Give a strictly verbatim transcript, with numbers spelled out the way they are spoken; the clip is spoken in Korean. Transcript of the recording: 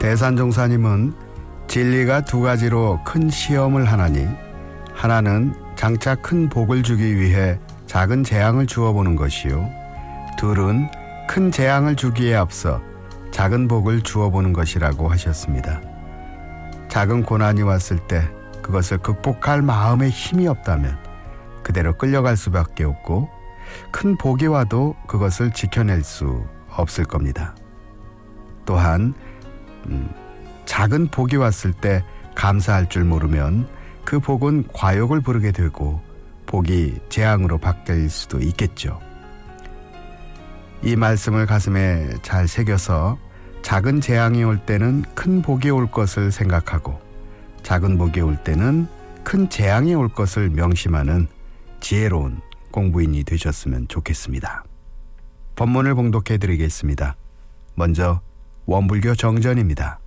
대산종사님은 진리가 두 가지로 큰 시험을 하나니 하나는 장차 큰 복을 주기 위해 작은 재앙을 주어보는 것이요, 둘은 큰 재앙을 주기에 앞서 작은 복을 주어보는 것이라고 하셨습니다. 작은 고난이 왔을 때 그것을 극복할 마음에 힘이 없다면 그대로 끌려갈 수밖에 없고, 큰 복이 와도 그것을 지켜낼 수 없을 겁니다. 또한 음, 작은 복이 왔을 때 감사할 줄 모르면 그 복은 과욕을 부르게 되고 복이 재앙으로 바뀔 수도 있겠죠. 이 말씀을 가슴에 잘 새겨서 작은 재앙이 올 때는 큰 복이 올 것을 생각하고, 작은 복이 올 때는 큰 재앙이 올 것을 명심하는 지혜로운 공부인이 되셨으면 좋겠습니다. 본문을 봉독해 드리겠습니다. 먼저 원불교 정전입니다.